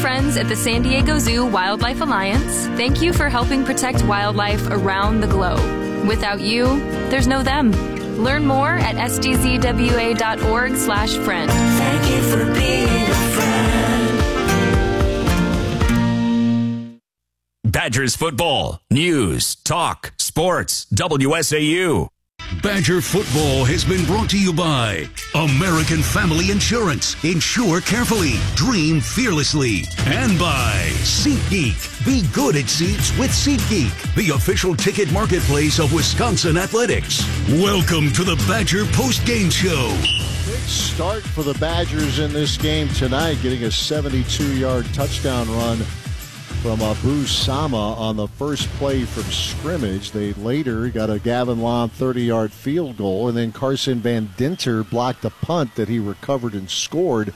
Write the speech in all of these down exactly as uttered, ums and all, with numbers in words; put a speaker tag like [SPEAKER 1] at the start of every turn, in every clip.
[SPEAKER 1] friends at the San Diego Zoo Wildlife Alliance, thank you for helping protect wildlife around the globe. Without you, there's no them. Learn more at s d z w a dot org slash friend.
[SPEAKER 2] Thank you for being a friend.
[SPEAKER 3] Badgers football, news, talk, sports, W S A U.
[SPEAKER 4] Badger football has been brought to you by American Family Insurance. Insure carefully, dream fearlessly. And by SeatGeek. Be good at seats with SeatGeek, the official ticket marketplace of Wisconsin Athletics. Welcome to the Badger Post-Game Show.
[SPEAKER 5] Big start for the Badgers in this game tonight, getting a seventy-two-yard touchdown run from Abu Sama on the first play from scrimmage. They later got a Gavin Lom thirty-yard field goal, and then Carson Van Dinter blocked a punt that he recovered and scored.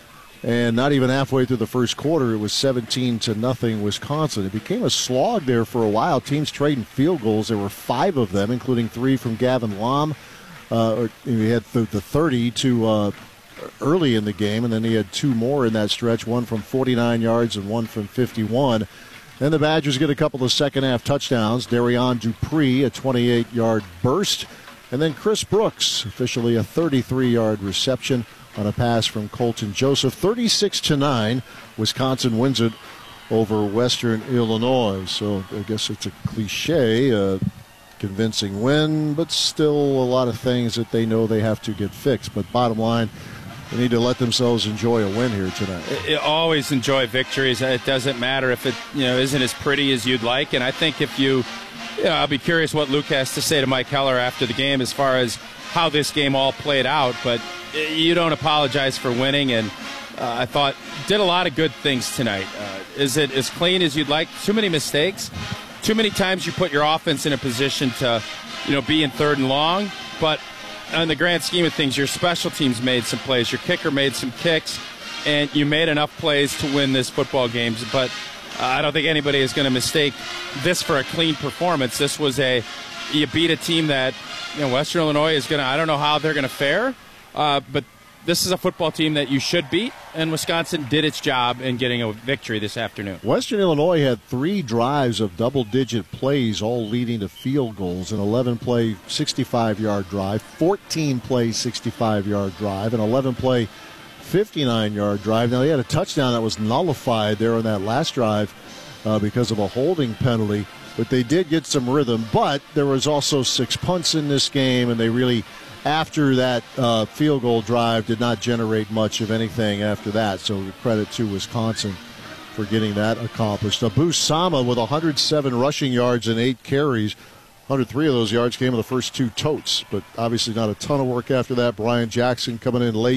[SPEAKER 5] And not even halfway through the first quarter, it was seventeen to nothing Wisconsin. It became a slog there for a while. Teams trading field goals. There were five of them, including three from Gavin Lom. Uh, he had the, the thirty to uh, early in the game, and then he had two more in that stretch, one from forty-nine yards and one from fifty-one. Then the Badgers get a couple of second-half touchdowns. Darian Dupree, a twenty-eight-yard burst, and then Chris Brooks, officially a thirty-three-yard reception on a pass from Colton Joseph. thirty-six to nine, Wisconsin wins it over Western Illinois. So I guess it's a cliche, a convincing win, but still a lot of things that they know they have to get fixed. But bottom line, they need to let themselves enjoy a win here tonight.
[SPEAKER 6] You always enjoy victories. It doesn't matter if it you know isn't as pretty as you'd like. And I think if you, you know, I'll be curious what Luke has to say to Mike Heller after the game as far as how this game all played out. But you don't apologize for winning, and uh, I thought did a lot of good things tonight. Uh, is it as clean as you'd like? Too many mistakes. Too many times you put your offense in a position to, you know, be in third and long. But in the grand scheme of things, your special teams made some plays. Your kicker made some kicks, and you made enough plays to win this football game. But uh, I don't think anybody is going to mistake this for a clean performance. This was a, you beat a team that, you know, Western Illinois is going to, I don't know how they're going to fare, uh, but this is a football team that you should beat, and Wisconsin did its job in getting a victory this afternoon.
[SPEAKER 5] Western Illinois had three drives of double-digit plays, all leading to field goals, an eleven-play, sixty-five-yard drive, fourteen-play, sixty-five-yard drive, an eleven-play, fifty-nine-yard drive. Now, they had a touchdown that was nullified there on that last drive uh, because of a holding penalty, but they did get some rhythm. But there was also six punts in this game, and they really, after that uh, field goal drive, did not generate much of anything after that. So credit to Wisconsin for getting that accomplished. Abu Sama with one hundred seven rushing yards and eight carries. one hundred three of those yards came in the first two totes, but obviously not a ton of work after that. Brian Jackson coming in late,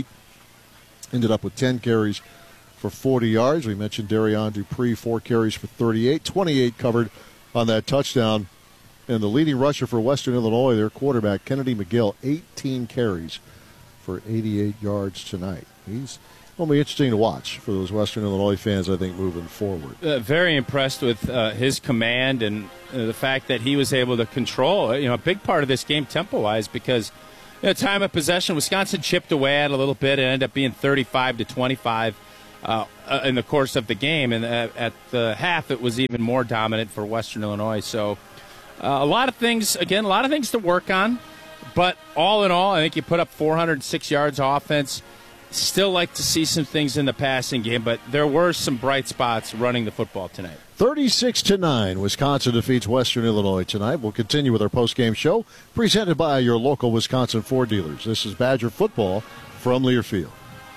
[SPEAKER 5] ended up with ten carries for forty yards. We mentioned Darian Dupree, four carries for thirty-eight, twenty-eight covered on that touchdown. And the leading rusher for Western Illinois, their quarterback, Kennedy McGill, eighteen carries for eighty-eight yards tonight. He's going to be interesting to watch for those Western Illinois fans, I think, moving forward.
[SPEAKER 6] Uh, very impressed with uh, his command and uh, the fact that he was able to control, you know, a big part of this game tempo-wise, because, you know, time of possession, Wisconsin chipped away at a little bit. It ended up being thirty-five to twenty-five uh, uh, in the course of the game. And uh, at the half, it was even more dominant for Western Illinois. So, Uh, a lot of things, again, a lot of things to work on. But all in all, I think you put up four hundred six yards offense. Still like to see some things in the passing game, but there were some bright spots running the football tonight.
[SPEAKER 5] thirty-six to nine, Wisconsin defeats Western Illinois tonight. We'll continue with our post-game show, presented by your local Wisconsin Ford dealers. This is Badger football from Learfield.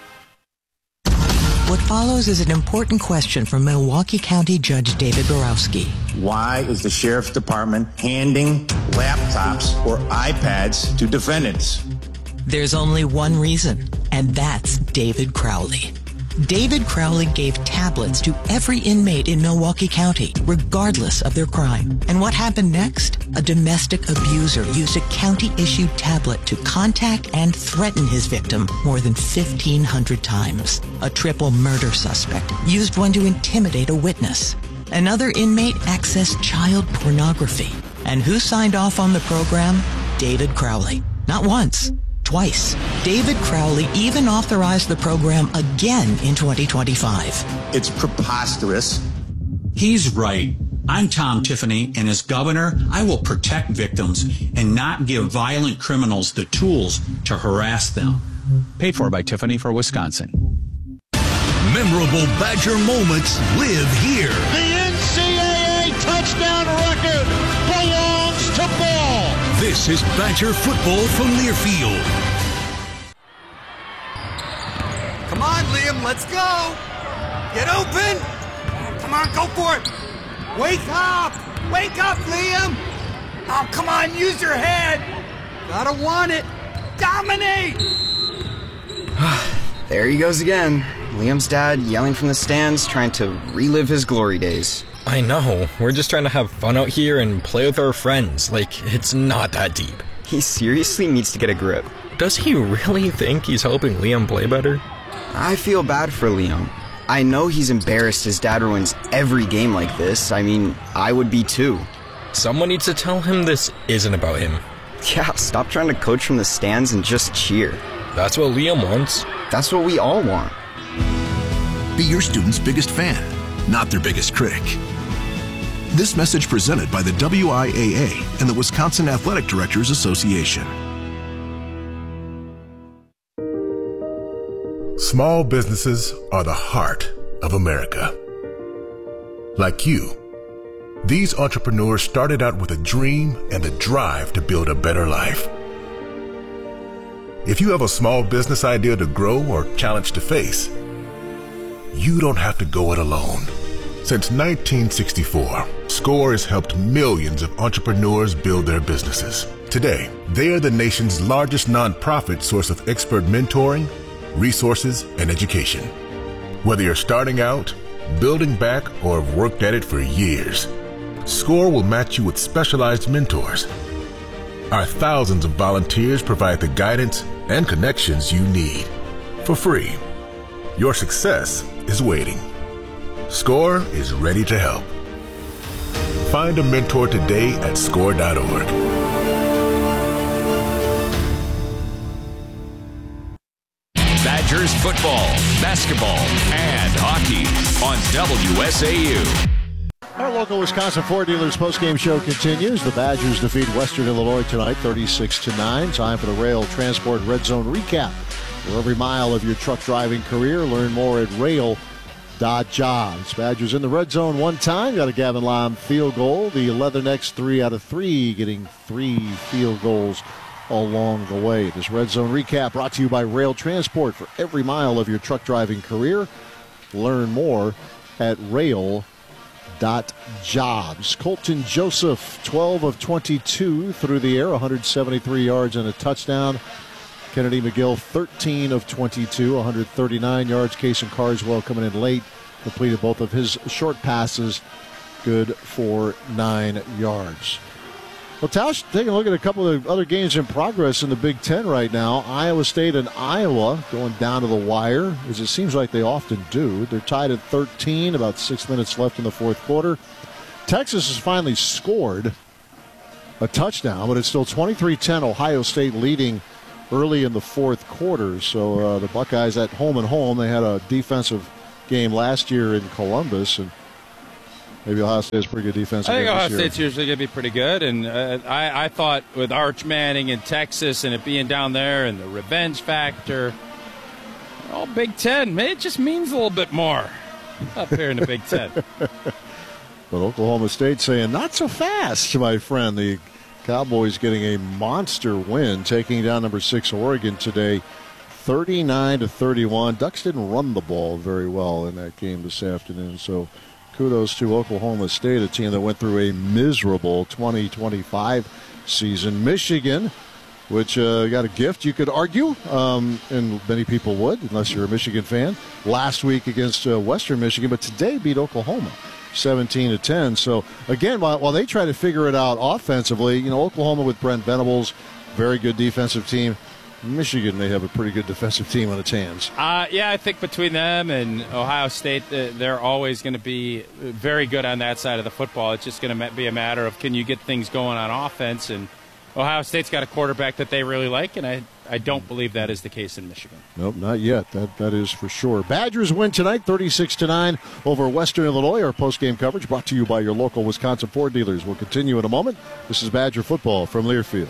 [SPEAKER 7] What follows is an important question from Milwaukee County Judge David Borowski.
[SPEAKER 8] Why is the Sheriff's Department handing laptops or iPads to defendants?
[SPEAKER 7] There's only one reason, and that's David Crowley. David Crowley gave tablets to every inmate in Milwaukee County, regardless of their crime. And what happened next? A domestic abuser used a county-issued tablet to contact and threaten his victim more than fifteen hundred times. A triple murder suspect used one to intimidate a witness. Another inmate accessed child pornography. And who signed off on the program? David Crowley. Not once, twice. David Crowley even authorized the program again in twenty twenty-five.
[SPEAKER 8] It's preposterous.
[SPEAKER 9] He's right. I'm Tom Tiffany, and as governor, I will protect victims and not give violent criminals the tools to harass them.
[SPEAKER 10] Paid for by Tiffany for Wisconsin.
[SPEAKER 4] Memorable Badger moments live here.
[SPEAKER 5] The N C double A touchdown record belongs to Ball.
[SPEAKER 4] This is Badger football from Learfield.
[SPEAKER 11] Come on, Liam, let's go. Get open. Come on, go for it. Wake up. Wake up, Liam. Oh, come on, use your head. Gotta want it. Dominate.
[SPEAKER 12] There he goes again. Liam's dad yelling from the stands, trying to relive his glory days.
[SPEAKER 13] I know. We're just trying to have fun out here and play with our friends. Like, it's not that deep.
[SPEAKER 12] He seriously needs to get a grip.
[SPEAKER 13] Does he really think he's helping Liam play better?
[SPEAKER 12] I feel bad for Liam. I know he's embarrassed his dad ruins every game like this. I mean, I would be too.
[SPEAKER 13] Someone needs to tell him this isn't about him.
[SPEAKER 12] Yeah, stop trying to coach from the stands and just cheer.
[SPEAKER 13] That's what Liam wants.
[SPEAKER 12] That's what we all want.
[SPEAKER 14] Be your student's biggest fan, not their biggest critic. This message presented by the W I A A and the Wisconsin Athletic Directors Association.
[SPEAKER 15] Small businesses are the heart of America. Like you, these entrepreneurs started out with a dream and the drive to build a better life. If you have a small business idea to grow or challenge to face, you don't have to go it alone. Since nineteen sixty-four, SCORE has helped millions of entrepreneurs build their businesses. Today, they are the nation's largest nonprofit source of expert mentoring, resources, and education. Whether you're starting out, building back, or have worked at it for years, SCORE will match you with specialized mentors. Our thousands of volunteers provide the guidance and connections you need for free. Your success is waiting. SCORE is ready to help. Find a mentor today at score dot org.
[SPEAKER 3] Badgers football, basketball, and hockey on W S A U.
[SPEAKER 5] Our local Wisconsin Ford Dealers postgame show continues. The Badgers defeat Western Illinois tonight, thirty-six to nine. Time for the Rail Transport Red Zone recap. For every mile of your truck driving career, learn more at rail dot jobs. Badgers in the red zone one time. Got a Gavin Lom field goal. The Leathernecks three out of three, getting three field goals along the way. This red zone recap brought to you by Rail Transport. For every mile of your truck driving career, learn more at rail dot jobs. Colton Joseph, twelve of twenty-two through the air, one hundred seventy-three yards and a touchdown. Kennedy McGill, thirteen of twenty-two, one hundred thirty-nine yards. Kason Carswell coming in late, completed both of his short passes, good for nine yards. Well, Tausch, taking a look at a couple of other games in progress in the Big Ten right now. Iowa State and Iowa going down to the wire, as it seems like they often do. They're tied at thirteen, about six minutes left in the fourth quarter. Texas has finally scored a touchdown, but it's still twenty-three ten, Ohio State leading early in the fourth quarter. So uh, the Buckeyes at home and home, they had a defensive game last year in Columbus, and maybe Ohio State has pretty good defense.
[SPEAKER 6] I think
[SPEAKER 5] again
[SPEAKER 6] Ohio
[SPEAKER 5] this year.
[SPEAKER 6] State's usually going to be pretty good, and uh, I, I thought with Arch Manning in Texas and it being down there and the revenge factor, all Big Ten, it just means a little bit more up here in the Big Ten.
[SPEAKER 5] But Oklahoma State saying, not so fast, my friend. The Cowboys getting a monster win, taking down number six Oregon today, thirty-nine to thirty-one. Ducks didn't run the ball very well in that game this afternoon, so kudos to Oklahoma State, a team that went through a miserable twenty twenty-five season. Michigan, which uh, got a gift, you could argue, um, and many people would, unless you're a Michigan fan, last week against uh, Western Michigan, but today beat Oklahoma seventeen to ten. So, again, while, while they try to figure it out offensively, you know, Oklahoma with Brent Venables, very good defensive team. Michigan, they have a pretty good defensive team on its hands.
[SPEAKER 6] Uh, yeah, I think between them and Ohio State, uh, they're always going to be very good on that side of the football. It's just going to be a matter of can you get things going on offense. And Ohio State's got a quarterback that they really like, and I, I don't believe that is the case in Michigan.
[SPEAKER 5] Nope, not yet. That That is for sure. Badgers win tonight, thirty-six to nine over Western Illinois. Our post-game coverage brought to you by your local Wisconsin Ford dealers. We'll continue in a moment. This is Badger football from Learfield.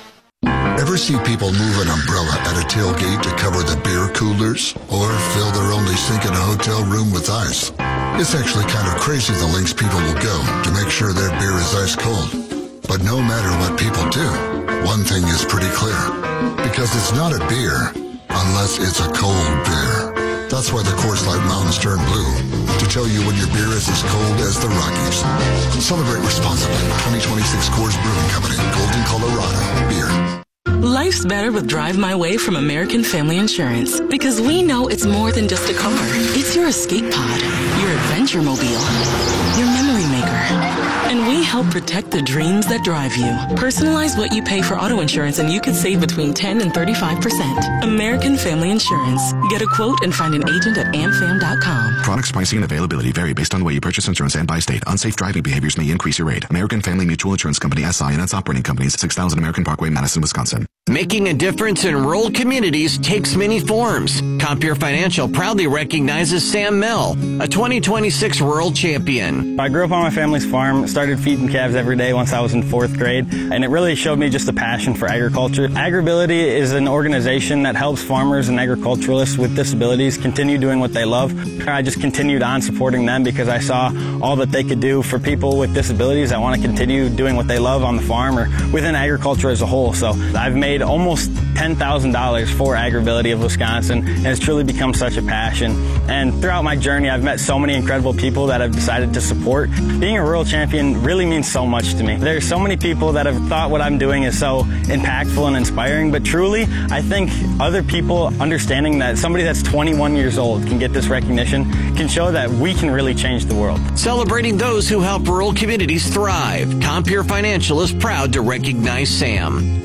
[SPEAKER 16] Ever see people move an umbrella at a tailgate to cover the beer coolers? Or fill their only sink in a hotel room with ice? It's actually kind of crazy the lengths people will go to make sure their beer is ice cold. But no matter what people do, one thing is pretty clear. Because it's not a beer unless it's a cold beer. That's why the Coors Light Mountains turn blue, to tell you when your beer is as cold as the Rockies. Celebrate responsibly. twenty twenty-six Coors Brewing Company, Golden, Colorado. Beer.
[SPEAKER 17] Life's better with Drive My Way from American Family Insurance, because we know it's more than just a car. It's your escape pod, your adventure mobile, your memory maker. And we help protect the dreams that drive you. Personalize what you pay for auto insurance and you could save between ten and thirty-five percent. American Family Insurance. Get a quote and find an agent at amfam dot com.
[SPEAKER 18] Products, pricing, and availability vary based on the way you purchase insurance and by state. Unsafe driving behaviors may increase your rate. American Family Mutual Insurance Company, S I and its operating companies, six thousand American Parkway, Madison, Wisconsin.
[SPEAKER 19] Making a difference in rural communities takes many forms. Compeer Financial proudly recognizes Sam Mell, a twenty twenty-six rural champion.
[SPEAKER 20] I grew up on my family's farm, started feeding calves every day once I was in fourth grade, and it really showed me just a passion for agriculture. Agribility is an organization that helps farmers and agriculturalists with disabilities continue doing what they love. I just continued on supporting them because I saw all that they could do for people with disabilities. I want to continue doing what they love on the farm or within agriculture as a whole. So I've made almost ten thousand dollars for Agribility of Wisconsin, and it's truly become such a passion. And throughout my journey, I've met so many incredible people that I've decided to support. Being a rural champion really means so much to me. There's so many people that have thought what I'm doing is so impactful and inspiring, but truly, I think other people understanding that somebody that's twenty-one years old can get this recognition can show that we can really change the world.
[SPEAKER 19] Celebrating those who help rural communities thrive, Compeer Financial is proud to recognize Sam.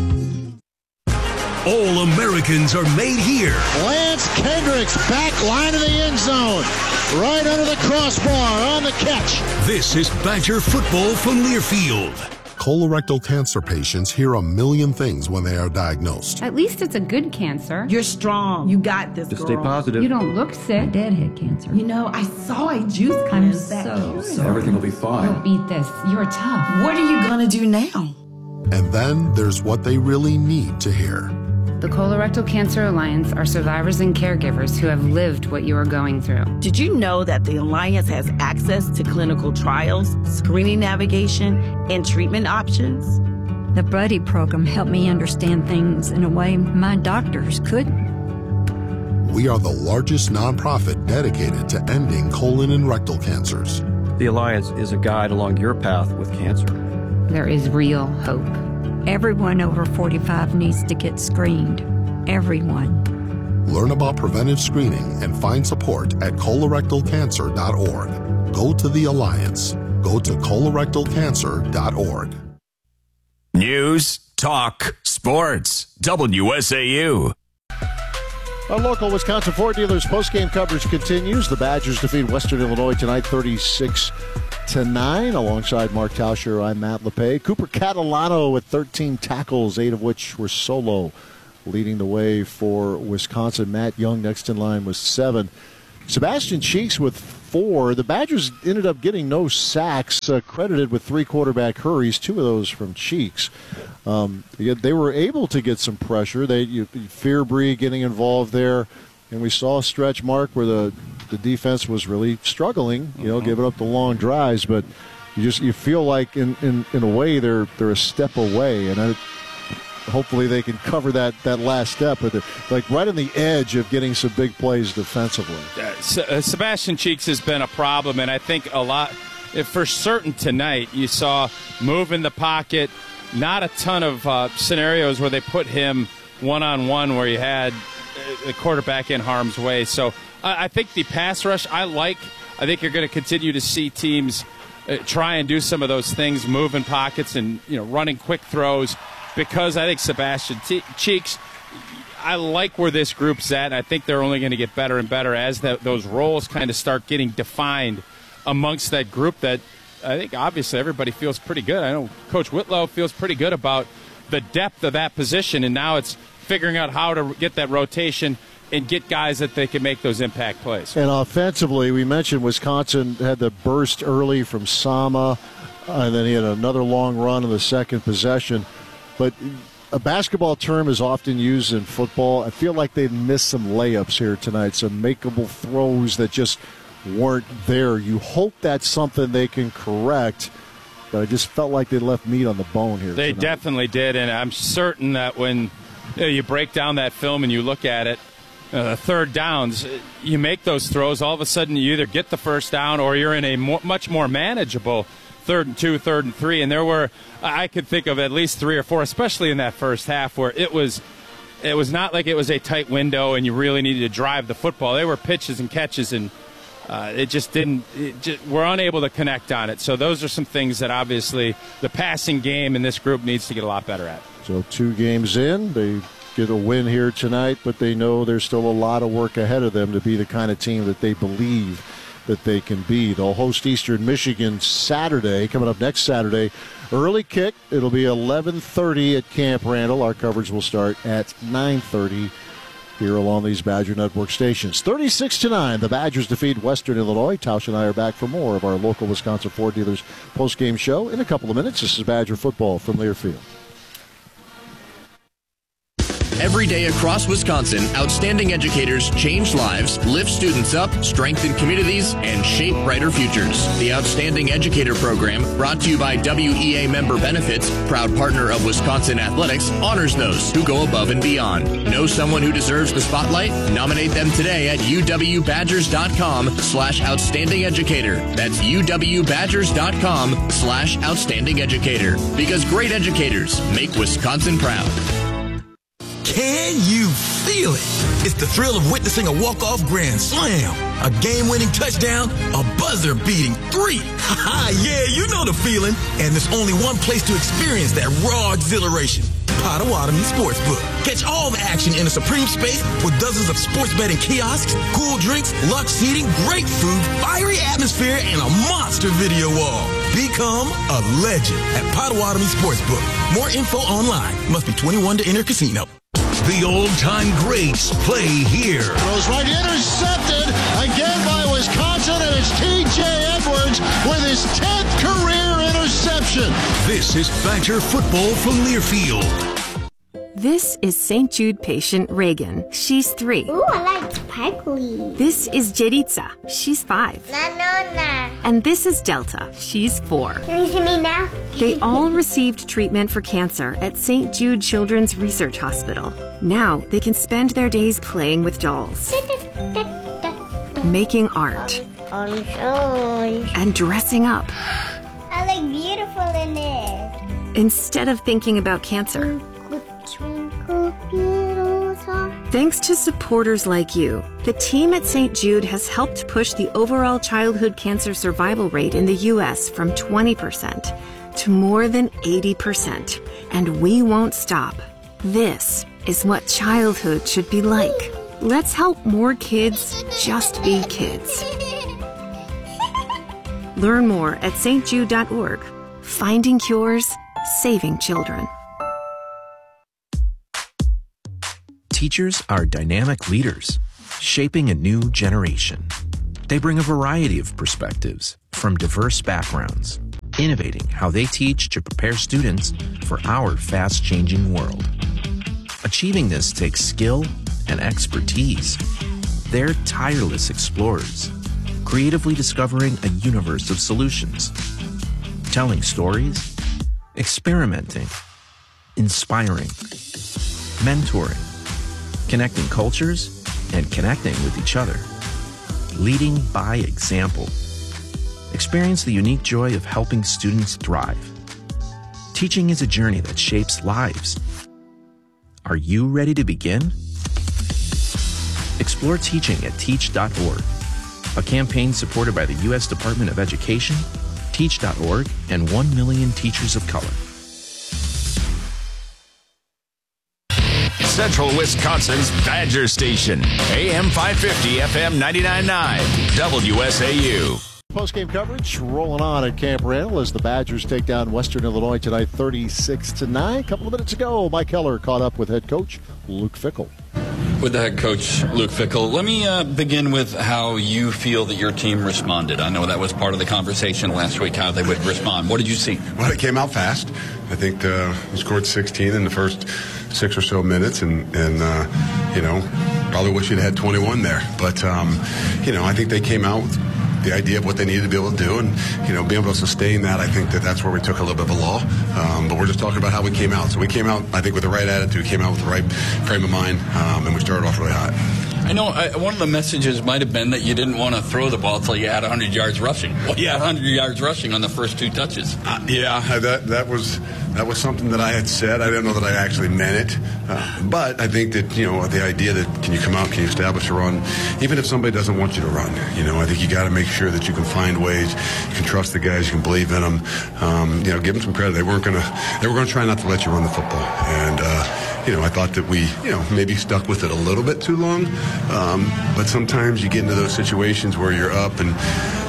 [SPEAKER 4] All Americans are made here.
[SPEAKER 5] Lance Kendricks, back line of the end zone. Right under the crossbar on the catch.
[SPEAKER 4] This is Badger football from Learfield.
[SPEAKER 15] Colorectal cancer patients hear a million things when they are diagnosed.
[SPEAKER 21] At least it's a good cancer.
[SPEAKER 22] You're strong. You got this,
[SPEAKER 23] Just
[SPEAKER 22] girl.
[SPEAKER 23] stay positive.
[SPEAKER 21] You don't look sick.
[SPEAKER 22] Deadhead cancer. You know, I saw a juice
[SPEAKER 21] I'm
[SPEAKER 22] cleanse that.
[SPEAKER 21] so sorry.
[SPEAKER 23] Everything will be fine.
[SPEAKER 21] Don't beat this. You're tough.
[SPEAKER 22] What are you gonna do now?
[SPEAKER 15] And then there's what they really need to hear.
[SPEAKER 21] The Colorectal Cancer Alliance are survivors and caregivers who have lived what you are going through.
[SPEAKER 22] Did you know that the Alliance has access to clinical trials, screening navigation, and treatment options?
[SPEAKER 24] The Buddy program helped me understand things in a way my doctors couldn't.
[SPEAKER 15] We are the largest nonprofit dedicated to ending colon and rectal cancers.
[SPEAKER 23] The Alliance is a guide along your path with cancer.
[SPEAKER 21] There is real hope.
[SPEAKER 24] Everyone over forty-five needs to get screened. Everyone.
[SPEAKER 15] Learn about preventive screening and find support at colorectal cancer dot org. Go to the Alliance. Go to colorectal cancer dot org.
[SPEAKER 3] News, talk, sports, W S A U.
[SPEAKER 5] Our local Wisconsin Ford dealers post-game coverage continues. The Badgers defeat Western Illinois tonight thirty-six to nine. Alongside Mark Tauscher, I'm Matt LePay. Cooper Catalano with thirteen tackles, eight of which were solo, leading the way for Wisconsin. Matt Young next in line with seven. Sebastian Cheeks with four. The Badgers ended up getting no sacks, uh, credited with three quarterback hurries, two of those from Cheeks. Um, they were able to get some pressure. They you, Fearbree getting involved there, and we saw a stretch, Mark, where the the defense was really struggling, you know, mm-hmm. giving up the long drives. But you just you feel like in, in, in a way they're they're a step away, and I, hopefully they can cover that, that last step. But they're like right on the edge of getting some big plays defensively.
[SPEAKER 6] Uh, Sebastian Cheeks has been a problem, and I think a lot for certain tonight. You saw move in the pocket. Not a ton of uh, scenarios where they put him one-on-one where you had the quarterback in harm's way. So uh, I think the pass rush I like. I think you're going to continue to see teams uh, try and do some of those things, move in pockets and, you know, running quick throws, because I think Sebastian T- Cheeks, I like where this group's at. And I think they're only going to get better and better as the, those roles kind of start getting defined amongst that group that I think obviously everybody feels pretty good. I know Coach Whitlow feels pretty good about the depth of that position, and now it's figuring out how to get that rotation and get guys that they can make those impact plays.
[SPEAKER 5] And offensively, we mentioned Wisconsin had the burst early from Sama, uh, and then he had another long run in the second possession. But a basketball term is often used in football. I feel like they missed some layups here tonight, some makeable throws that just weren't there. You hope that's something they can correct, but I just felt like they left meat on the bone here
[SPEAKER 6] They
[SPEAKER 5] tonight.
[SPEAKER 6] definitely did, and I'm certain that when you know, you break down that film and you look at it, uh, third downs, you make those throws, all of a sudden you either get the first down or you're in a more, much more manageable third and two, third and three. And there were, I could think of at least three or four, especially in that first half, where it was it was not like it was a tight window and you really needed to drive the football. They were pitches and catches, and uh, it just didn't, it just, we're unable to connect on it. So those are some things that obviously the passing game in this group needs to get a lot better at.
[SPEAKER 5] So two games in, they get a win here tonight, but they know there's still a lot of work ahead of them to be the kind of team that they believe that they can be. They'll host Eastern Michigan Saturday, coming up next Saturday. Early kick, it'll be eleven thirty at Camp Randall. Our coverage will start at nine thirty here along these Badger Network stations. thirty-six to nine, the Badgers defeat Western Illinois. Tausch and I are back for more of our local Wisconsin Ford dealers post-game show in a couple of minutes. This is Badger football from Learfield.
[SPEAKER 1] Every day across Wisconsin, outstanding educators change lives, lift students up, strengthen communities, and shape brighter futures. The Outstanding Educator Program, brought to you by W E A Member Benefits, proud partner of Wisconsin Athletics, honors those who go above and beyond. Know someone who deserves the spotlight? Nominate them today at uwbadgers.com slash outstanding educator. That's uwbadgers.com slash outstanding educator. Because great educators make Wisconsin proud.
[SPEAKER 2] Can you feel it? It's the thrill of witnessing a walk-off grand slam, a game-winning touchdown, a buzzer-beating three. Ha yeah, you know the feeling. And there's only one place to experience that raw exhilaration. Potawatomi Sportsbook. Catch all the action in a supreme space with dozens of sports betting kiosks, cool drinks, luxe seating, great food, fiery atmosphere, and a monster video wall. Become a legend at Potawatomi Sportsbook. More info online. Must be twenty-one to enter casino.
[SPEAKER 4] The old-time greats play here.
[SPEAKER 5] Throws right, intercepted again by Wisconsin, and it's T J Edwards with his tenth career interception.
[SPEAKER 4] This is Badger football from Learfield.
[SPEAKER 7] This is Saint Jude patient Reagan. She's three.
[SPEAKER 8] Ooh, I like sparkly.
[SPEAKER 7] This is Jeritza. She's five.
[SPEAKER 8] Na, na, na.
[SPEAKER 7] And this is Delta. She's four.
[SPEAKER 8] Can you see me now?
[SPEAKER 7] They all received treatment for cancer at Saint Jude Children's Research Hospital. Now they can spend their days playing with dolls, making art, and dressing up.
[SPEAKER 8] I look beautiful in it.
[SPEAKER 7] Instead of thinking about cancer. Thanks to supporters like you, the team at Saint Jude has helped push the overall childhood cancer survival rate in the U S from twenty percent to more than eighty percent. And we won't stop. This is what childhood should be like. Let's help more kids just be kids. Learn more at s t jude dot org. Finding cures, saving children.
[SPEAKER 25] Teachers are dynamic leaders, shaping a new generation. They bring a variety of perspectives from diverse backgrounds, innovating how they teach to prepare students for our fast-changing world. Achieving this takes skill and expertise. They're tireless explorers, creatively discovering a universe of solutions, telling stories, experimenting, inspiring, mentoring, connecting cultures, and connecting with each other. Leading by example. Experience the unique joy of helping students thrive. Teaching is a journey that shapes lives. Are you ready to begin? Explore teaching at teach dot org, a campaign supported by the U S Department of Education, teach dot org, and one million Teachers of Color.
[SPEAKER 3] Central Wisconsin's Badger Station, A M five fifty, F M ninety-nine point nine, W S A U.
[SPEAKER 5] Post-game coverage rolling on at Camp Randall as the Badgers take down Western Illinois tonight thirty-six to nine. A couple of minutes ago, Mike Keller caught up with head coach Luke Fickell.
[SPEAKER 9] With the head coach, Luke Fickell, let me uh, begin with how you feel that your team responded. I know that was part of the conversation last week, how they would respond. What did you see?
[SPEAKER 10] Well, it came out fast. I think uh, we scored sixteen in the first six or so minutes, and, and uh, you know, probably wish you'd had twenty-one there. But, um, you know, I think they came out with the idea of what they needed to be able to do, and you know, being able to sustain that. I think that that's where we took a little bit of a lull. Um, but we're just talking about how we came out. So we came out, I think, with the right attitude, came out with the right frame of mind, um, and we started off really hot.
[SPEAKER 9] I know I, one of the messages might have been that you didn't want to throw the ball until you had one hundred yards rushing. Well, you had one hundred yards rushing on the first two touches.
[SPEAKER 10] Uh, yeah, that that was that was something that I had said. I didn't know that I actually meant it. Uh, but I think that, you know, the idea that can you come out, can you establish a run, even if somebody doesn't want you to run, you know, I think you got to make sure that you can find ways, you can trust the guys, you can believe in them. Um, you know, give them some credit. They weren't going to, they were going to try not to let you run the football. And, uh, you know, I thought that we, you know, maybe stuck with it a little bit too long. Um, but sometimes you get into those situations where you're up and,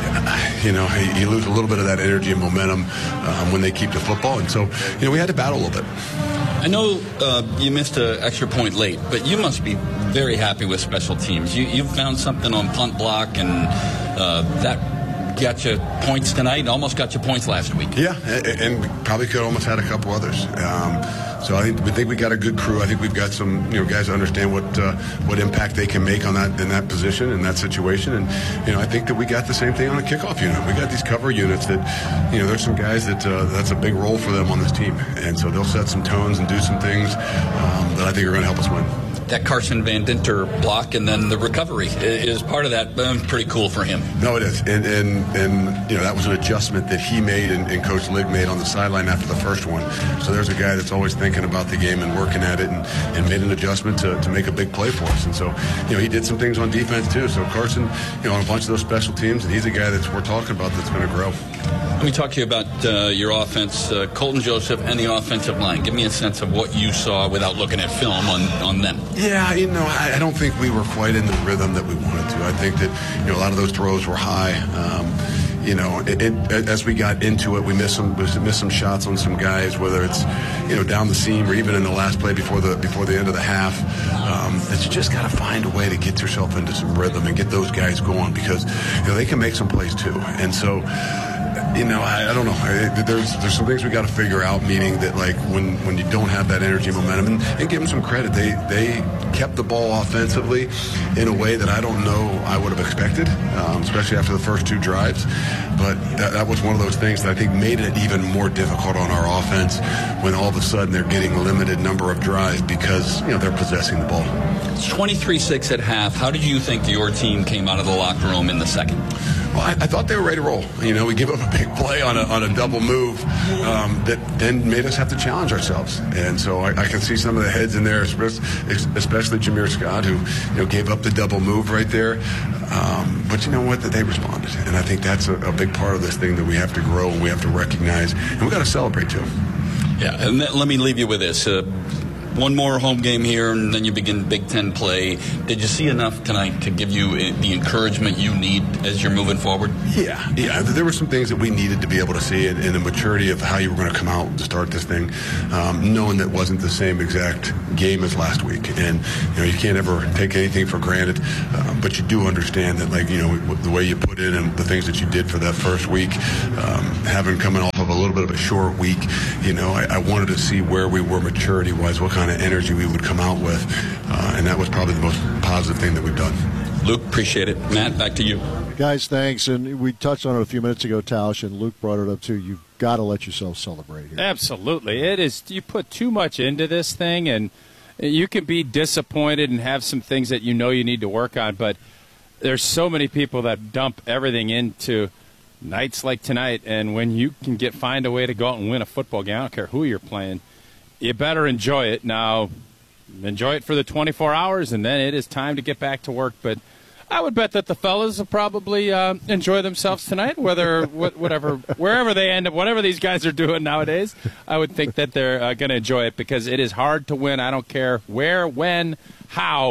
[SPEAKER 10] you know, you lose a little bit of that energy and momentum um, when they keep the football. And so, you know, we had to battle a little bit.
[SPEAKER 9] I know uh, you missed an extra point late, but you must be very happy with special teams. You you found something on punt block, and uh, that got you points tonight, almost got you points last week.
[SPEAKER 10] Yeah, and, and probably could almost had a couple others. Um, so I think we think we got a good crew. I think we've got some, you know, guys that understand what uh, what impact they can make on that in that position, in that situation. And you know, I think that we got the same thing on the kickoff unit. We got these cover units that, you know, there's some guys that uh, that's a big role for them on this team, and so they'll set some tones and do some things um, that I think are going to help us win.
[SPEAKER 9] That Carson Van Dinter block and then the recovery is part of that. Um, pretty cool for him.
[SPEAKER 10] No, it is. And, and, and you know, that was an adjustment that he made and, and Coach Ligg made on the sideline after the first one. So there's a guy that's always thinking about the game and working at it and, and made an adjustment to, to make a big play for us. And so, you know, he did some things on defense too. So Carson, you know, on a bunch of those special teams, and he's a guy that we're talking about that's going to grow.
[SPEAKER 9] Let me talk to you about uh, your offense, uh, Colton Joseph and the offensive line. Give me a sense of what you saw without looking at film on, on them.
[SPEAKER 10] Yeah, you know, I, I don't think we were quite in the rhythm that we wanted to. I think that, you know, a lot of those throws were high. Um, you know, it, it, as we got into it, we missed some we missed some shots on some guys, whether it's, you know, down the seam or even in the last play before the before the end of the half. Um, that you just got to find a way to get yourself into some rhythm and get those guys going, because, you know, they can make some plays too. And so, you know, I, I don't know. I, there's there's some things we got to figure out. Meaning that, like, when, when you don't have that energy, momentum, and, and give them some credit, they they kept the ball offensively in a way that I don't know I would have expected, um, especially after the first two drives. But that, that was one of those things that I think made it even more difficult on our offense when all of a sudden they're getting a limited number of drives because, you know, they're possessing the ball.
[SPEAKER 9] It's twenty-three six at half. How did you think your team came out of the locker room in the second?
[SPEAKER 10] Well, I, I thought they were ready to roll. You know, we give up a big play on a, on a double move um, that then made us have to challenge ourselves. And so I, I can see some of the heads in there, especially Jameer Scott, who, you know, gave up the double move right there. Um, but you know what? That they responded. And I think that's a, a big part of this thing that we have to grow and we have to recognize. And we got to celebrate, too.
[SPEAKER 9] Yeah, and let me leave you with this. Uh, One more home game here, and then you begin Big Ten play. Did you see enough tonight to give you the encouragement you need as you're moving forward?
[SPEAKER 10] Yeah, yeah. There were some things that we needed to be able to see, and, and the maturity of how you were going to come out to start this thing, um, knowing that wasn't the same exact game as last week. And, you know, you can't ever take anything for granted, um, but you do understand that, like, you know, the way you put in and the things that you did for that first week, um, having coming off of a little bit of a short week, you know, I, I wanted to see where we were maturity-wise, what kind of energy we would come out with, uh, and that was probably the most positive thing that we've done.
[SPEAKER 9] Luke, appreciate it. Matt, back to you.
[SPEAKER 5] Guys, thanks. And we touched on it a few minutes ago, Tausch, and Luke brought it up too. You've got to let yourself celebrate here.
[SPEAKER 6] Absolutely. It is. You put too much into this thing, and you can be disappointed and have some things that you know you need to work on, but there's so many people that dump everything into nights like tonight, and when you can get find a way to go out and win a football game, I don't care who you're playing, you better enjoy it. Now, enjoy it for the twenty-four hours, and then it is time to get back to work. But I would bet that the fellas will probably uh, enjoy themselves tonight, whether whatever, wherever they end up, whatever these guys are doing nowadays. I would think that they're uh, going to enjoy it because it is hard to win. I don't care where, when, how.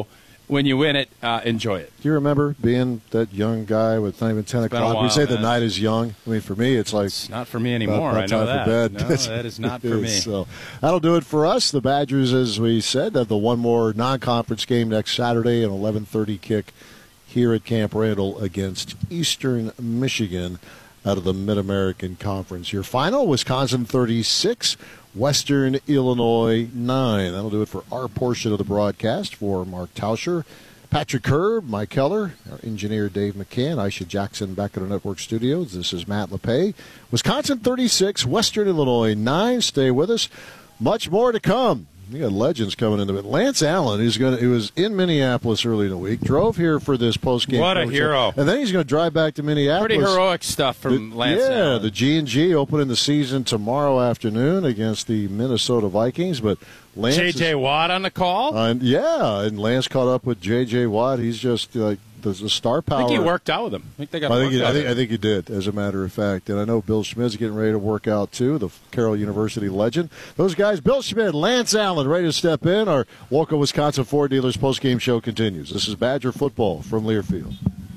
[SPEAKER 6] when you win it, uh, enjoy it.
[SPEAKER 5] Do you remember being that young guy with not even ten
[SPEAKER 6] It's been a
[SPEAKER 5] o'clock?
[SPEAKER 6] while,
[SPEAKER 5] we say
[SPEAKER 6] man.
[SPEAKER 5] the night is young. I mean, for me, it's like
[SPEAKER 6] It's not for me anymore.
[SPEAKER 5] About, about
[SPEAKER 6] I know
[SPEAKER 5] time
[SPEAKER 6] that.
[SPEAKER 5] For bed.
[SPEAKER 6] No, that is not for
[SPEAKER 5] It
[SPEAKER 6] me.
[SPEAKER 5] is. So that'll do it for us. The Badgers, as we said, have the one more non-conference game next Saturday, an eleven thirty kick here at Camp Randall against Eastern Michigan out of the Mid-American Conference. Your final, Wisconsin thirty-six, Western Illinois nine. That'll do it for our portion of the broadcast. For Mark Tauscher, Patrick Kerr, Mike Keller, our engineer Dave McCann, Aisha Jackson back at our network studios. This is Matt LePay. Wisconsin thirty-six, Western Illinois nine. Stay with us. Much more to come. We got legends coming into it. Lance Allen, who's going to, who was in Minneapolis early in the week, drove here for this post-game.
[SPEAKER 6] What a
[SPEAKER 5] coach
[SPEAKER 6] hero.
[SPEAKER 5] And then he's going to drive back to Minneapolis.
[SPEAKER 6] Pretty heroic stuff from
[SPEAKER 5] The-
[SPEAKER 6] Lance
[SPEAKER 5] Yeah,
[SPEAKER 6] Allen.
[SPEAKER 5] the G and G opening the season tomorrow afternoon against the Minnesota Vikings. But Lance
[SPEAKER 6] J J.
[SPEAKER 5] is-
[SPEAKER 6] Watt on the call?
[SPEAKER 5] Uh, yeah, and Lance caught up with J J. Watt. He's just like the, the star power.
[SPEAKER 6] I think he worked out with him. I think they got
[SPEAKER 5] I think, he,
[SPEAKER 6] worked
[SPEAKER 5] I,
[SPEAKER 6] out.
[SPEAKER 5] think, I think he did, as a matter of fact. And I know Bill Schmidt's getting ready to work out, too, the Carroll University legend. Those guys, Bill Schmidt, Lance Allen, ready to step in. Our Walker, Wisconsin Ford Dealers postgame show continues. This is Badger football from Learfield.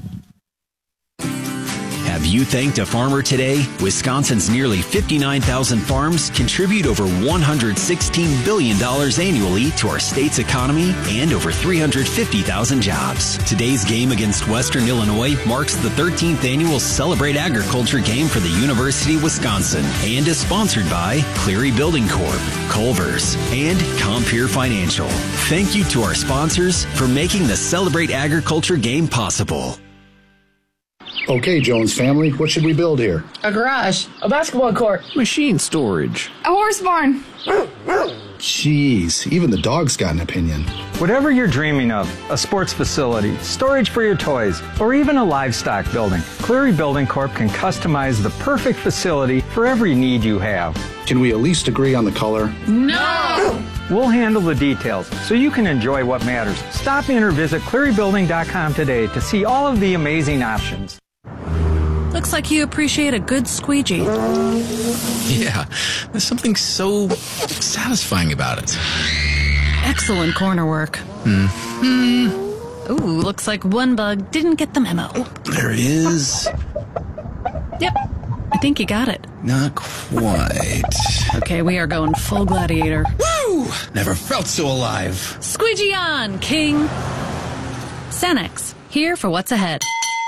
[SPEAKER 11] Have you thanked a farmer today? Wisconsin's nearly fifty-nine thousand farms contribute over one hundred sixteen billion dollars annually to our state's economy and over three hundred fifty thousand jobs. Today's game against Western Illinois marks the thirteenth annual Celebrate Agriculture game for the University of Wisconsin and is sponsored by Cleary Building Corp, Culver's, and Compeer Financial. Thank you to our sponsors for making the Celebrate Agriculture game possible.
[SPEAKER 12] Okay, Jones family, what should we build here?
[SPEAKER 13] A garage, a basketball court,
[SPEAKER 12] Machine storage.
[SPEAKER 13] a horse barn.
[SPEAKER 12] Jeez, even the dog's got an opinion.
[SPEAKER 14] Whatever you're dreaming of, a sports facility, storage for your toys, or even a livestock building, Cleary Building Corp can customize the perfect facility for every need you have.
[SPEAKER 12] Can we at least agree on the color?
[SPEAKER 13] No!
[SPEAKER 14] We'll handle the details so you can enjoy what matters. Stop in or visit cleary building dot com today to see all of the amazing options.
[SPEAKER 16] Looks like you appreciate a good squeegee.
[SPEAKER 26] Yeah, there's something so satisfying about it.
[SPEAKER 16] Excellent corner work.
[SPEAKER 26] Hmm.
[SPEAKER 16] Ooh, looks like one bug didn't get the memo.
[SPEAKER 26] There is.
[SPEAKER 16] Yep, I think you got it.
[SPEAKER 26] Not quite.
[SPEAKER 16] Okay, we are going full gladiator.
[SPEAKER 26] Woo! Never felt so alive.
[SPEAKER 16] Squeegee on, King. Cenex, here for what's ahead.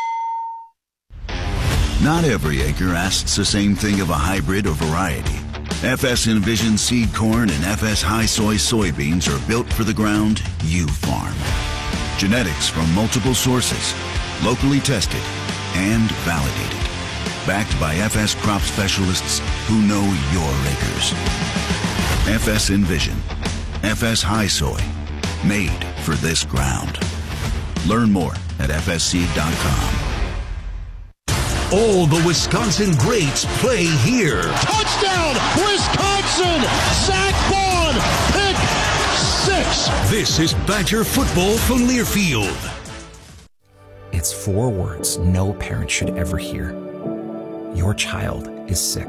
[SPEAKER 27] Not every acre asks the same thing of a hybrid or variety. F S Envision seed corn and F S High Soy soybeans are built for the ground you farm. Genetics from multiple sources, locally tested and validated. Backed by F S crop specialists who know your acres. F S Envision, F S High Soy, made for this ground. Learn more at f s seed dot com.
[SPEAKER 4] All the Wisconsin greats play here.
[SPEAKER 28] Touchdown, Wisconsin! Zach Vaughn, pick six.
[SPEAKER 4] This is Badger football from Learfield.
[SPEAKER 29] It's four words no parent should ever hear. Your child is sick.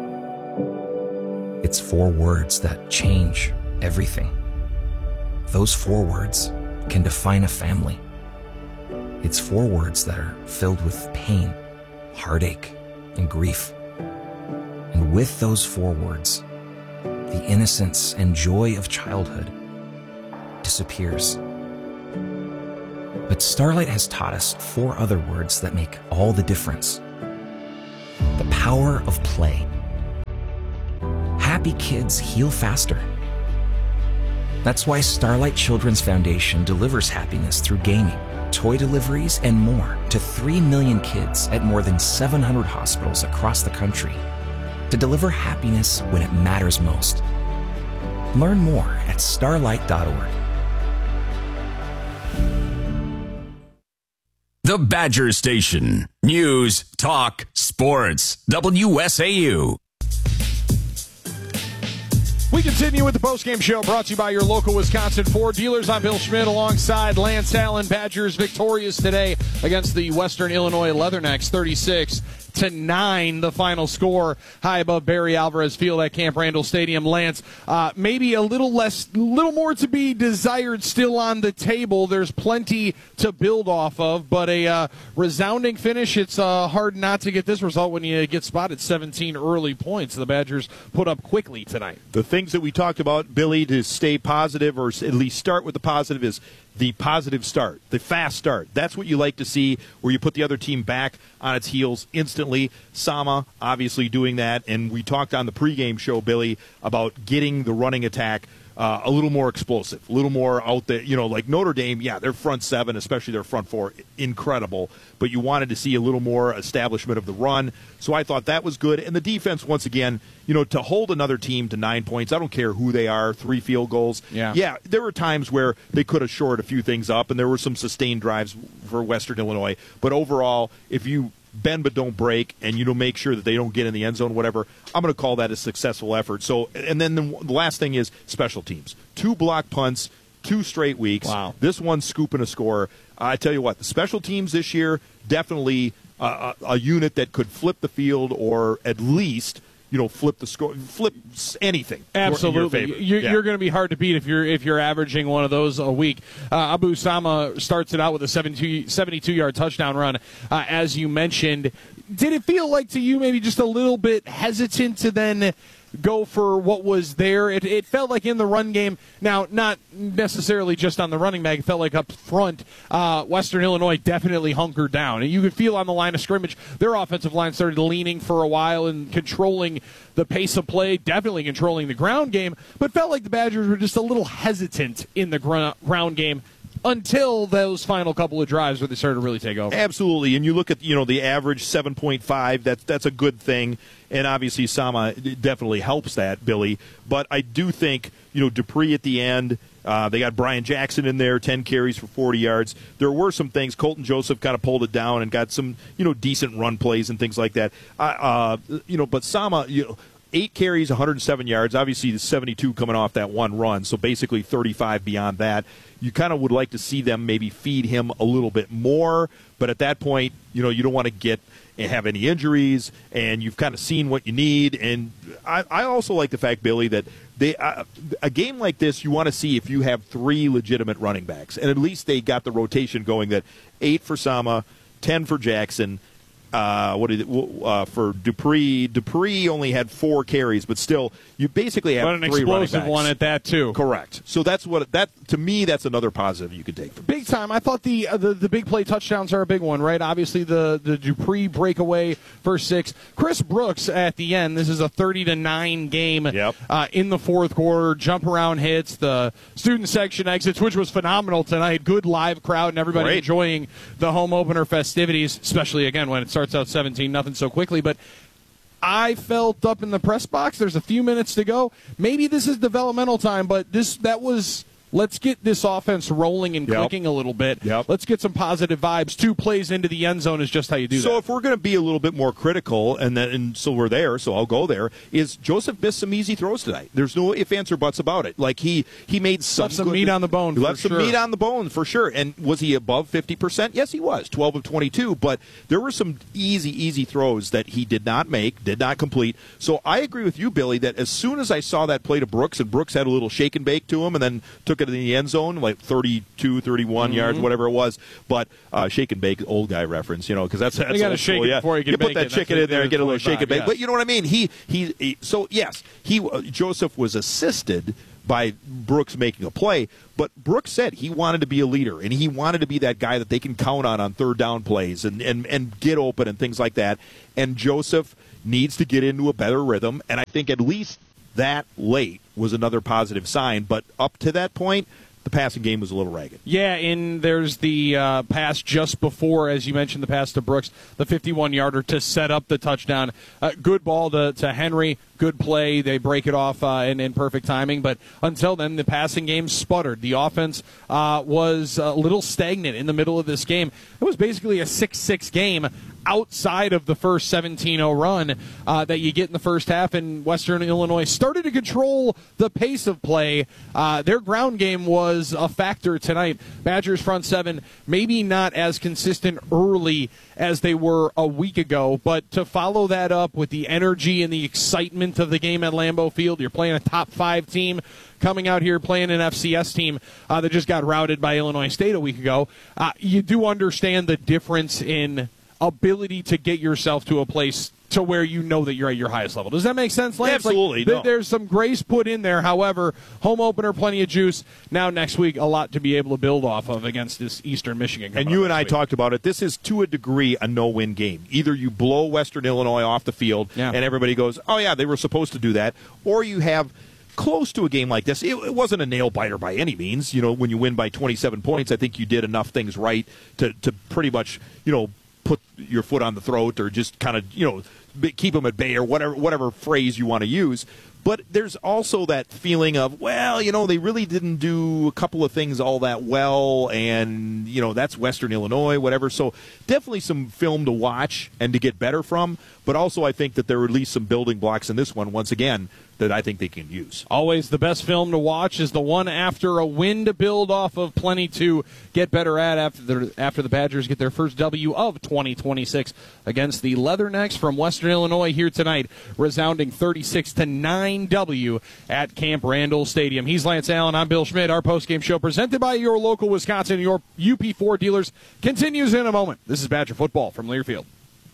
[SPEAKER 29] It's four words that change everything. Those four words can define a family. It's four words that are filled with pain, heartache, and grief. And with those four words, the innocence and joy of childhood disappears. But Starlight has taught us four other words that make all the difference. The power of play. Happy kids heal faster. That's why Starlight Children's Foundation delivers happiness through gaming, toy deliveries, and more to three million kids at more than seven hundred hospitals across the country to deliver happiness when it matters most. Learn more at starlight dot org.
[SPEAKER 3] The Badger Station. News, talk, sports. W S A U.
[SPEAKER 30] We continue with the postgame show brought to you by your local Wisconsin Ford dealers. I'm Bill Schmidt alongside Lance Allen. Badgers victorious today against the Western Illinois Leathernecks, thirty-six to nine, the final score, high above Barry Alvarez Field at Camp Randall Stadium. Lance, uh, maybe a little less, little more to be desired still on the table. There's plenty to build off of, but a uh, resounding finish. It's uh, hard not to get this result when you get spotted seventeen early points. The Badgers put up quickly tonight.
[SPEAKER 1] The things that we talked about, Billy, to stay positive or at least start with the positive is the positive start, the fast start. That's what you like to see, where you put the other team back on its heels instantly. Sama obviously doing that, and we talked on the pregame show, Billy, about getting the running attack Uh, a little more explosive, a little more out there. You know, like Notre Dame, yeah, their front seven, especially their front four, incredible. But you wanted to see a little more establishment of the run. So I thought that was good. And the defense, once again, you know, to hold another team to nine points, I don't care who they are, three field goals.
[SPEAKER 30] Yeah,
[SPEAKER 1] yeah there were times where they could have shored a few things up, and there were some sustained drives for Western Illinois. But overall, if you bend but don't break, and you know make sure that they don't get in the end zone, whatever, I'm going to call that a successful effort. So, and then the last thing is special teams. Two block punts, two straight weeks.
[SPEAKER 30] Wow.
[SPEAKER 1] This one scooping a score. I tell you what, the special teams this year, definitely a, a, a unit that could flip the field or at least – you know, flip the score, flip anything.
[SPEAKER 30] Absolutely,
[SPEAKER 1] your
[SPEAKER 30] you're,
[SPEAKER 1] yeah.
[SPEAKER 30] you're going to be hard to beat if you're if you're averaging one of those a week. Uh, Abu Sama starts it out with a seventy-two yard touchdown run, uh, as you mentioned. Did it feel like to you maybe just a little bit hesitant to then go for what was there? It, it felt like in the run game, now not necessarily just on the running back, it felt like up front, uh, Western Illinois definitely hunkered down. And you could feel on the line of scrimmage, their offensive line started leaning for a while and controlling the pace of play, definitely controlling the ground game, but felt like the Badgers were just a little hesitant in the gr- ground game until those final couple of drives where they started to really take over.
[SPEAKER 1] Absolutely, and you look at you know the average seven point five. That's that's a good thing, and obviously Sama definitely helps that, Billy. But I do think you know Dupree at the end. Uh, they got Brian Jackson in there, ten carries for forty yards. There were some things. Colton Joseph kind of pulled it down and got some you know decent run plays and things like that. Uh, uh, you know, but Sama, you know. Eight carries, one hundred seven yards. Obviously, the seventy-two coming off that one run, so basically thirty-five beyond that. You kind of would like to see them maybe feed him a little bit more, but at that point, you know, you don't want to get and have any injuries, and you've kind of seen what you need. And I, I also like the fact, Billy, that they uh, a game like this, you want to see if you have three legitimate running backs, and at least they got the rotation going. That eight for Sama, ten for Jackson. Uh, what did it, uh, for Dupree? Dupree only had four carries, but still, you basically have
[SPEAKER 30] but an
[SPEAKER 1] three
[SPEAKER 30] explosive
[SPEAKER 1] running backs.
[SPEAKER 30] one at that too.
[SPEAKER 1] Correct. So that's what that to me. That's another positive you could take from
[SPEAKER 30] big time. I thought the, uh, the the big play touchdowns are a big one, right? Obviously, the the Dupree breakaway for six. Chris Brooks at the end. This is a thirty to nine game.
[SPEAKER 1] Yep.
[SPEAKER 30] Uh, in the fourth quarter, jump around hits, the student section exits, which was phenomenal tonight. Good live crowd and everybody
[SPEAKER 1] Great.
[SPEAKER 30] enjoying the home opener festivities, especially again when it starts out seventeen nothing so quickly. But I felt up in the press box, there's a few minutes to go. Maybe this is developmental time, but this that was let's get this offense rolling and
[SPEAKER 1] Yep.
[SPEAKER 30] clicking a little bit.
[SPEAKER 1] Yep.
[SPEAKER 30] Let's get some positive vibes. Two plays into the end zone is just how you do
[SPEAKER 1] so
[SPEAKER 30] that.
[SPEAKER 1] if we're going to be a little bit more critical, and then and so we're there, so I'll go there, is Joseph missed some easy throws tonight. There's no ifs, ands, or buts about it. Like, he, he made some,
[SPEAKER 30] Left some
[SPEAKER 1] good,
[SPEAKER 30] meat on the bone,
[SPEAKER 1] He
[SPEAKER 30] for
[SPEAKER 1] left some
[SPEAKER 30] sure.
[SPEAKER 1] meat on the bone, for sure. And was he above fifty percent? Yes, he was, twelve of twenty-two. But there were some easy, easy throws that he did not make, did not complete. So I agree with you, Billy, that as soon as I saw that play to Brooks, and Brooks had a little shake and bake to him and then took it in the end zone, like thirty-two, thirty-one
[SPEAKER 30] Mm-hmm.
[SPEAKER 1] yards, whatever it was. But uh, shake and bake, old guy reference, you know, because that's, that's
[SPEAKER 30] You gotta
[SPEAKER 1] old
[SPEAKER 30] shake
[SPEAKER 1] school,
[SPEAKER 30] it
[SPEAKER 1] yeah.
[SPEAKER 30] before you can
[SPEAKER 1] you put
[SPEAKER 30] bake
[SPEAKER 1] that
[SPEAKER 30] it.
[SPEAKER 1] chicken
[SPEAKER 30] That's
[SPEAKER 1] in there and get a little shake and bake.
[SPEAKER 30] yes.
[SPEAKER 1] But you know what I mean? He, he, he so yes, he uh, Joseph was assisted by Brooks making a play, but Brooks said he wanted to be a leader, and he wanted to be that guy that they can count on on third down plays and, and, and get open and things like that. And Joseph needs to get into a better rhythm, and I think at least that late was another positive sign. But up to that point, the passing game was a little ragged.
[SPEAKER 30] Yeah, and there's the uh, pass just before, as you mentioned, the pass to Brooks, the fifty-one yarder to set up the touchdown. Uh, good ball to, to Henry. Good play. They break it off uh, in, in perfect timing. But until then, the passing game sputtered. The offense uh, was a little stagnant in the middle of this game. It was basically a six six game. outside of the first seventeen oh run uh, that you get in the first half, and Western Illinois started to control the pace of play. Uh, their ground game was a factor tonight. Badgers front seven, maybe not as consistent early as they were a week ago, but to follow that up with the energy and the excitement of the game at Lambeau Field, you're playing a top five team coming out here playing an F C S team uh, that just got routed by Illinois State a week ago. Uh, you do understand the difference in ability to get yourself to a place to where you know that you're at your highest level. Does that make sense, Lance?
[SPEAKER 1] Absolutely.
[SPEAKER 30] Like, th-
[SPEAKER 1] no.
[SPEAKER 30] There's some grace put in there. However, home opener, plenty of juice. Now next week, a lot to be able to build off of against this Eastern Michigan.
[SPEAKER 1] And you and I week. talked about it. This is, to a degree, a no-win game. Either you blow Western Illinois off the field,
[SPEAKER 30] yeah.
[SPEAKER 1] and everybody goes, oh, yeah, they were supposed to do that, or you have close to a game like this. It, it wasn't a nail-biter by any means. You know, when you win by twenty-seven points, I think you did enough things right to, to pretty much, you know, put your foot on the throat or just kind of, you know, keep them at bay or whatever whatever phrase you want to use. But there's also that feeling of, well, you know, they really didn't do a couple of things all that well, and, you know, that's Western Illinois, whatever. So definitely some film to watch and to get better from, but also I think that there are at least some building blocks in this one, once again, that I think they can use.
[SPEAKER 30] Always the best film to watch is the one after a win to build off of, plenty to get better at after the, after the Badgers get their first W of twenty twenty-six against the Leathernecks from Western Illinois here tonight, resounding thirty-six to nine W at Camp Randall Stadium. He's Lance Allen. I'm Bill Schmidt. Our postgame show presented by your local Wisconsin, your U P four dealers, continues in a moment. This is Badger football from Learfield.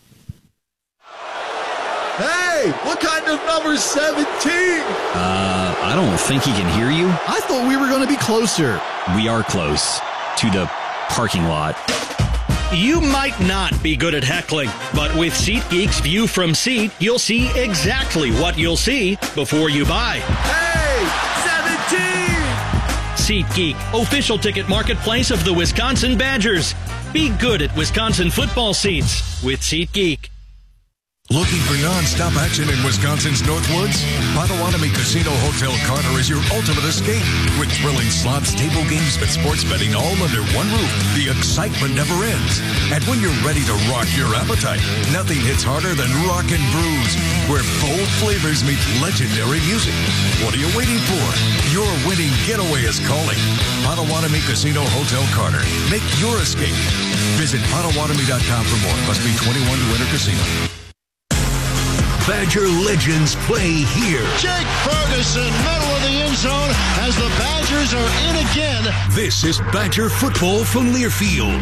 [SPEAKER 2] Hey, what kind of number seventeen?
[SPEAKER 11] Uh, I don't think he can hear you.
[SPEAKER 2] I thought we were going to be closer.
[SPEAKER 11] We are close to the parking lot.
[SPEAKER 15] You might not be good at heckling, but with SeatGeek's View from Seat, you'll see exactly what you'll see before you buy.
[SPEAKER 2] Hey, seventeen!
[SPEAKER 15] SeatGeek, official ticket marketplace of the Wisconsin Badgers. Be good at Wisconsin football seats with SeatGeek.
[SPEAKER 17] Looking for non-stop action in Wisconsin's Northwoods? Potawatomi Casino Hotel Carter is your ultimate escape. With thrilling slots, table games, and sports betting all under one roof, the excitement never ends. And when you're ready to rock your appetite, nothing hits harder than Rock and Brews, where bold flavors meet legendary music. What are you waiting for? Your winning getaway is calling. Potawatomi Casino Hotel Carter. Make your escape. Visit Potawatomi dot com for more. Must be twenty-one to enter casino.
[SPEAKER 4] Badger legends play here.
[SPEAKER 28] Jake Ferguson, middle of the end zone, as the Badgers are in again.
[SPEAKER 4] This is Badger football from Learfield.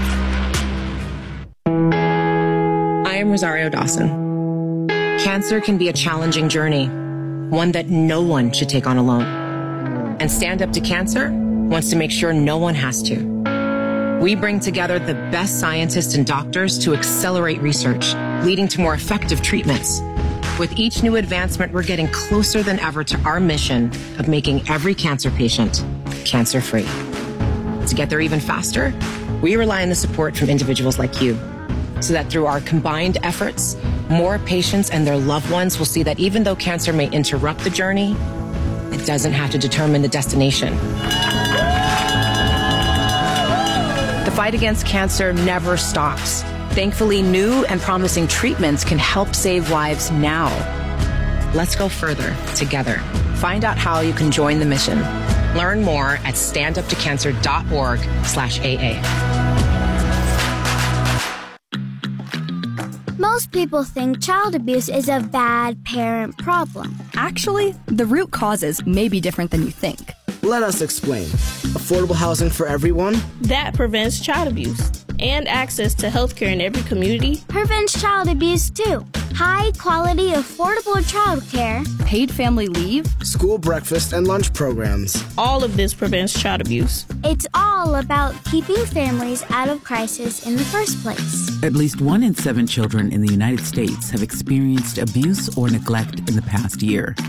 [SPEAKER 18] I am Rosario Dawson. Cancer can be a challenging journey, one that no one should take on alone. And Stand Up to Cancer wants to make sure no one has to. We bring together the best scientists and doctors to accelerate research, leading to more effective treatments. With each new advancement, we're getting closer than ever to our mission of making every cancer patient cancer-free. To get there even faster, we rely on the support from individuals like you, so that through our combined efforts, more patients and their loved ones will see that even though cancer may interrupt the journey, it doesn't have to determine the destination. The fight against cancer never stops. Thankfully, new and promising treatments can help save lives now. Let's go further together. Find out how you can join the mission. Learn more at standuptocancer.org slash AA.
[SPEAKER 8] Most people think child abuse is a bad parent problem.
[SPEAKER 19] Actually, the root causes may be different than you think.
[SPEAKER 20] Let us explain. Affordable housing for everyone?
[SPEAKER 21] That prevents child abuse. And access to health care in every community
[SPEAKER 8] prevents child abuse too. High quality, affordable child care,
[SPEAKER 19] paid family leave,
[SPEAKER 20] school breakfast and lunch programs.
[SPEAKER 21] All of this prevents child abuse.
[SPEAKER 8] It's all about keeping families out of crisis in the first place.
[SPEAKER 22] At least one in seven children in the United States have experienced abuse or neglect in the past year.